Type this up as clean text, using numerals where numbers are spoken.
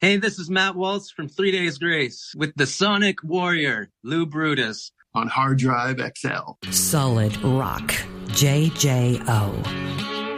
Hey, this is Matt Waltz from 3 Days Grace with the Sonic Warrior, Lou Brutus, on Hard Drive XL. Solid Rock, JJO.